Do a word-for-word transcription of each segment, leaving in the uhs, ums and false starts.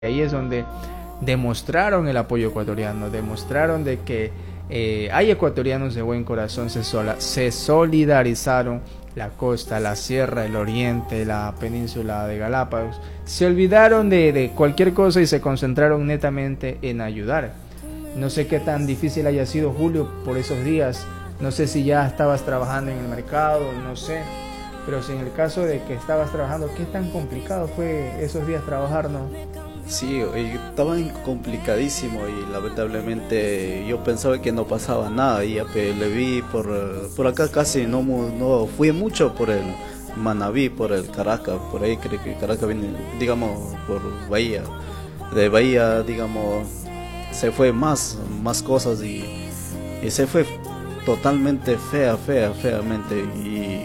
Ahí es donde demostraron el apoyo ecuatoriano, demostraron de que eh, hay ecuatorianos de buen corazón, se, sola, se solidarizaron, la costa, la sierra, el oriente, la península de Galápagos, se olvidaron de, de cualquier cosa y se concentraron netamente en ayudar. No sé qué tan difícil haya sido, Julio, por esos días, no sé si ya estabas trabajando en el mercado, no sé, pero si en el caso de que estabas trabajando, ¿qué tan complicado fue esos días trabajar, no? Sí, estaba complicadísimo y lamentablemente yo pensaba que no pasaba nada y ya que le vi por, por acá casi no, no fui mucho por el Manabí, por el Caracas, por ahí creo que Caracas viene, digamos, por Bahía, de Bahía, digamos, se fue más, más cosas y, y se fue totalmente fea, fea, feamente y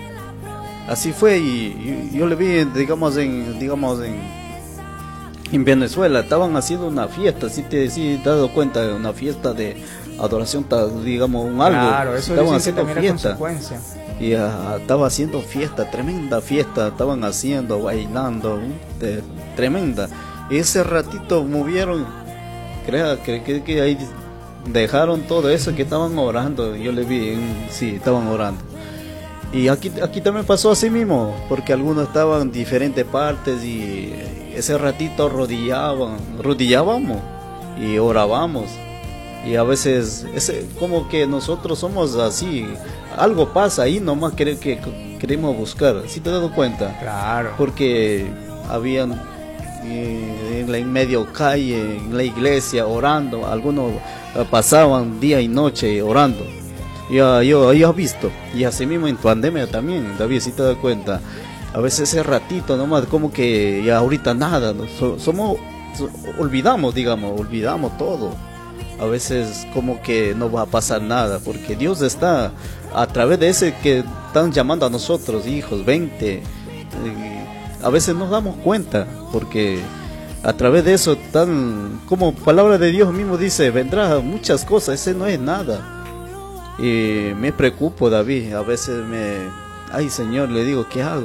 así fue y, y yo le vi, digamos, en, digamos, en En Venezuela estaban haciendo una fiesta, si te sí, has dado cuenta, de una fiesta de adoración, digamos, un algo. Claro, eso estaban haciendo fiesta. Consecuencia. Y uh, estaba haciendo fiesta, tremenda fiesta, estaban haciendo, bailando, de, tremenda. Y ese ratito movieron, crea, que, que, que ahí dejaron todo eso que estaban orando. Yo le vi, en, sí, estaban orando. Y aquí, aquí también pasó así mismo, porque algunos estaban en diferentes partes y ese ratito rodillaban, rodillábamos y orábamos. Y a veces, ese, como que nosotros somos así, algo pasa ahí nomás que, que queremos buscar, ¿sí te has dado cuenta? Claro. Porque habían eh, en la en medio calle, en la iglesia, orando, algunos eh, pasaban día y noche orando. Yo, yo, yo he visto, y así mismo en pandemia también, David, si te das cuenta, a veces ese ratito nomás, como que ya ahorita nada, ¿no? So, somos, so, olvidamos, digamos, olvidamos todo, a veces como que no va a pasar nada, porque Dios está a través de ese que están llamando a nosotros, hijos, veinte, a veces nos damos cuenta, porque a través de eso, tan, como palabra de Dios mismo dice, vendrá muchas cosas, ese no es nada. Y me preocupo, David, a veces me, ay Señor, le digo, ¿qué hago?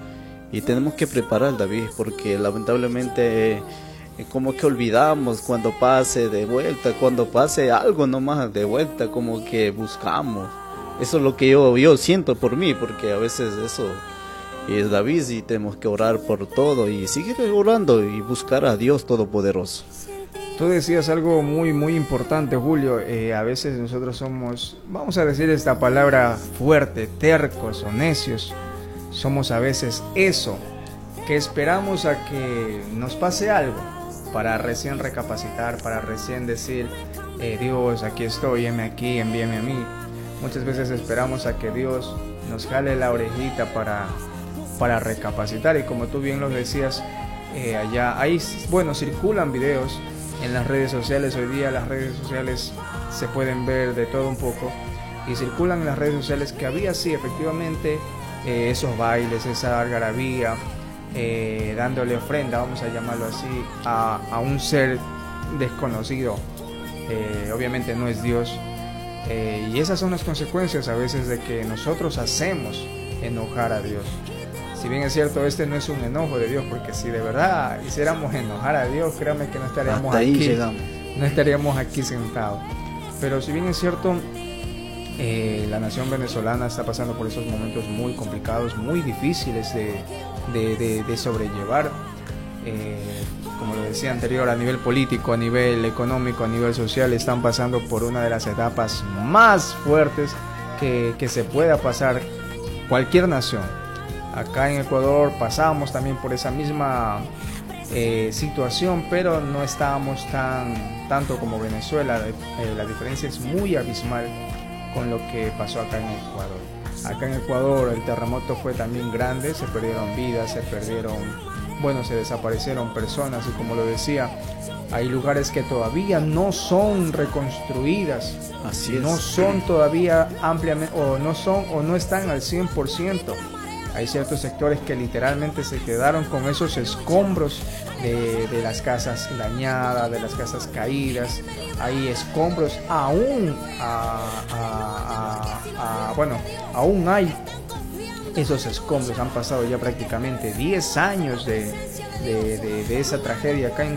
Y tenemos que preparar, David, porque lamentablemente eh, como que olvidamos cuando pase de vuelta, cuando pase algo nomás de vuelta, como que buscamos. Eso es lo que yo, yo siento por mí, porque a veces eso es David y tenemos que orar por todo y seguir orando y buscar a Dios Todopoderoso. Tú decías algo muy muy importante, Julio, eh, a veces nosotros somos, vamos a decir esta palabra fuerte, tercos o necios, somos a veces eso, que esperamos a que nos pase algo para recién recapacitar, para recién decir, eh, Dios, aquí estoy, heme aquí, envíame a mí. Muchas veces esperamos a que Dios nos jale la orejita para, para recapacitar y como tú bien lo decías, eh, allá, ahí, bueno, circulan videos en las redes sociales. Hoy día las redes sociales se pueden ver de todo un poco y circulan en las redes sociales que había sí efectivamente eh, esos bailes, esa algarabía, eh, dándole ofrenda, vamos a llamarlo así, a, a un ser desconocido, eh, obviamente no es Dios, eh, y esas son las consecuencias a veces de que nosotros hacemos enojar a Dios. Si bien es cierto, este no es un enojo de Dios, porque si de verdad hiciéramos enojar a Dios, créanme que no estaríamos aquí, no estaríamos aquí sentados. Pero si bien es cierto, eh, la nación venezolana está pasando por esos momentos muy complicados, muy difíciles de, de, de, de sobrellevar. Eh, como lo decía anterior, a nivel político, a nivel económico, a nivel social, están pasando por una de las etapas más fuertes que, que se pueda pasar cualquier nación. Acá en Ecuador pasamos también por esa misma eh, situación, pero no estábamos tan tanto como Venezuela. Eh, la diferencia es muy abismal con lo que pasó acá en Ecuador. Acá en Ecuador el terremoto fue también grande, se perdieron vidas, se perdieron, bueno, se desaparecieron personas y como lo decía, hay lugares que todavía no son reconstruidas, así es, no son todavía ampliamente, o no son o no están al cien por ciento. Hay ciertos sectores que literalmente se quedaron con esos escombros de, de las casas dañadas, de las casas caídas. Hay escombros aún, a, a, a, a, bueno, aún hay esos escombros. Han pasado ya prácticamente diez años de, de, de, de esa tragedia acá en